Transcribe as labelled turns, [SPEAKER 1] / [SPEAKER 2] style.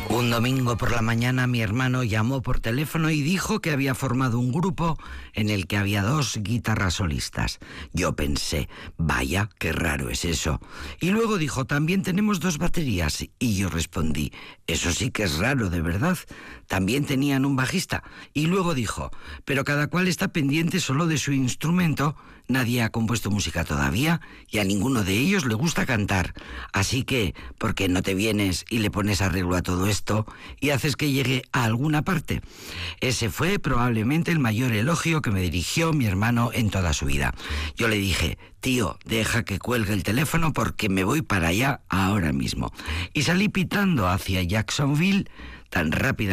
[SPEAKER 1] Un domingo por la mañana mi hermano llamó por teléfono y dijo que había formado un grupo en el que había 2 guitarras solistas. Yo pensé, vaya, qué raro es eso. Y luego dijo, también tenemos 2 baterías. Y yo respondí, eso sí que es raro, de verdad. También tenían un bajista. Y luego dijo, pero cada cual está pendiente solo de su instrumento. Nadie ha compuesto música todavía y a ninguno de ellos le gusta cantar. Así que, ¿por qué no te vienes y le pones arreglo a todo esto y haces que llegue a alguna parte? Ese fue probablemente el mayor elogio que me dirigió mi hermano en toda su vida. Yo le dije, tío, deja que cuelgue el teléfono porque me voy para allá ahora mismo. Y salí pitando hacia Jacksonville tan rápidamente